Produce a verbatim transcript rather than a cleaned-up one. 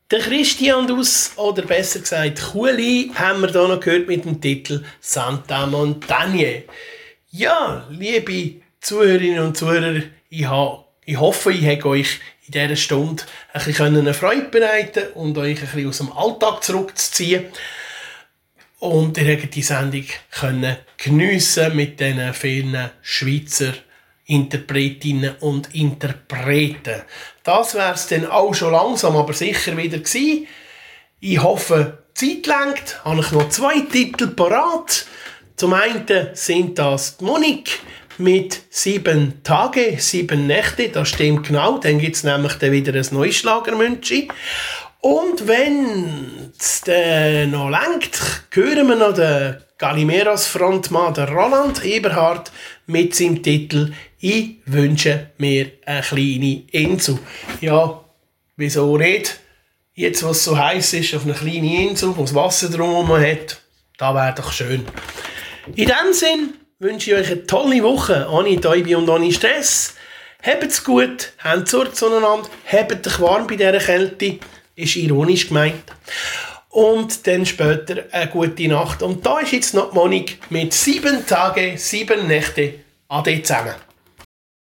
Der Christian Dus, oder besser gesagt Chuli, haben wir hier noch gehört mit dem Titel Santa Montagne. Ja, liebe Zuhörerinnen und Zuhörer, ich, habe, ich hoffe, ich habe euch in dieser Stunde ein bisschen eine Freude bereiten und euch ein bisschen aus dem Alltag zurückzuziehen. Und ihr könnt die Sendung können geniessen mit diesen vielen Schweizer Interpretinnen und Interpreten. Das wäre es dann auch schon langsam, aber sicher wieder gewesen. Ich hoffe, die Zeit reicht. Habe ich noch zwei Titel parat. Zum einen sind das die Monique mit sieben Tage, sieben Nächte. Das stimmt genau. Dann gibt es nämlich dann wieder ein neues Schlagermünchi. Und wenn es dann noch reicht, hören wir noch den Galimeros-Frontmann, der Roland Eberhard, mit seinem Titel «Ich wünsche mir eine kleine Insel». Ja, wieso nicht? Jetzt, was so heiß ist, auf eine kleine Insel, wo das Wasser drumherum hat, das wäre doch schön. In diesem Sinn wünsche ich euch eine tolle Woche, ohne Täubi und ohne Stress. Habt's gut, habt Sorge zueinander, habt euch warm bei dieser Kälte, ist ironisch gemeint. Und dann später eine gute Nacht. Und da ist jetzt noch die Monique mit sieben Tage, sieben Nächte. Ade zusammen.